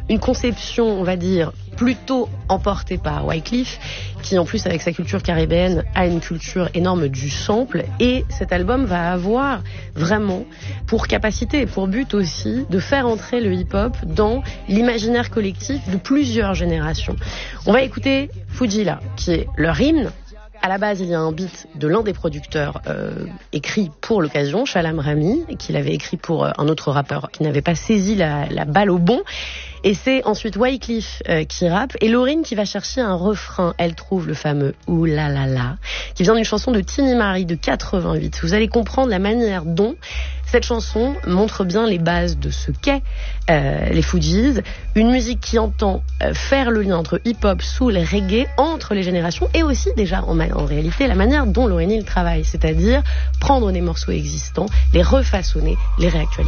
une conception, on va dire, plutôt emportée par Wyclef, qui en plus avec sa culture caribéenne a une culture énorme du sample, et cet album va avoir vraiment pour capacité et pour but aussi de faire entrer le hip-hop dans l'imaginaire collectif de plusieurs générations. On va écouter Fujila, qui est leur hymne. À la base, il y a un beat de l'un des producteurs écrit pour l'occasion, Shalom Rami, qu'il avait écrit pour un autre rappeur qui n'avait pas saisi la balle au bon. Et c'est ensuite Wyclef qui rappe et Lauryn qui va chercher un refrain. Elle trouve le fameux « Ouh la la la » qui vient d'une chanson de Tini Marie de 88. Vous allez comprendre la manière dont cette chanson montre bien les bases de ce qu'est les Fugees, une musique qui entend faire le lien entre hip-hop, soul et reggae entre les générations, et aussi déjà en réalité la manière dont Lauryn Hill travaille, c'est-à-dire prendre des morceaux existants, les refaçonner, les réactualiser.